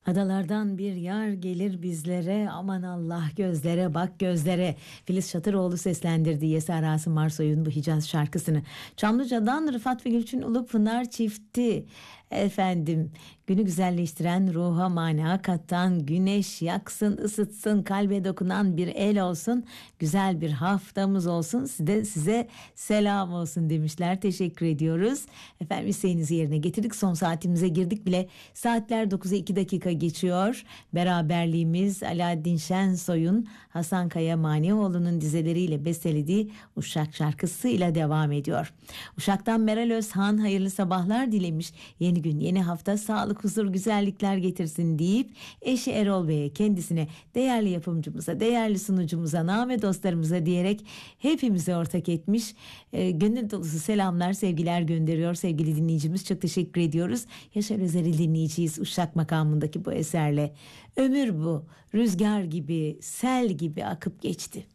Adalardan bir yar gelir bizlere, aman Allah gözlere bak gözlere. Filiz Şatıroğlu seslendirdi Yeser Asım Marsoy'un bu Hicaz şarkısını. Çamlıca'dan Rıfat ve Gülçin Ulupınar çifti. Efendim, günü güzelleştiren, ruha mana katan, güneş yaksın, ısıtsın, kalbe dokunan bir el olsun. Güzel bir haftamız olsun. Size selam olsun demişler. Teşekkür ediyoruz. Efendim, isteğinizi yerine getirdik. Son saatimize girdik bile. Saatler 9'a 2 dakika geçiyor. Beraberliğimiz Alaaddin Şensoy'un Hasan Kaya Manioğlu'nun dizeleriyle bestelediği Uşak şarkısıyla devam ediyor. Uşak'tan Meral Özhan hayırlı sabahlar dilemiş. Yeni gün, yeni hafta sağlık, huzur, güzellikler getirsin deyip eşi Erol Bey'e, kendisine, değerli yapımcımıza, değerli sunucumuza, name dostlarımıza diyerek hepimize ortak etmiş. Gönül dolusu selamlar, sevgiler gönderiyor sevgili dinleyicimiz. Çok teşekkür ediyoruz. Yaşar Özer'i dinleyeceğiz Uşak makamındaki bu eserle. Ömür bu, rüzgar gibi, sel gibi akıp geçti.